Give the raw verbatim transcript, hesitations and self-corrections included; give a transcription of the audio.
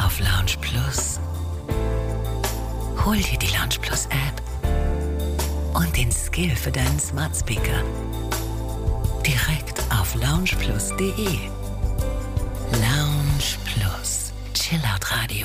auf Lounge Plus. Hol dir die Lounge Plus App und den Skill für deinen Smart Speaker direkt auf lounge plus punkt de. Lounge Plus, Chillout Radio.